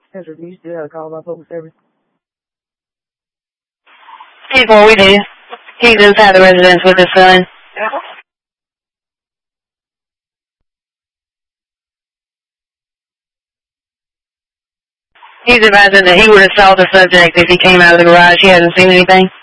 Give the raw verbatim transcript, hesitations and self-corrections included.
Ezra, do you still have a call by public service? People, we do. He's inside the residence with his son. He's advising that he would have saw the subject if he came out of the garage. He hasn't seen anything.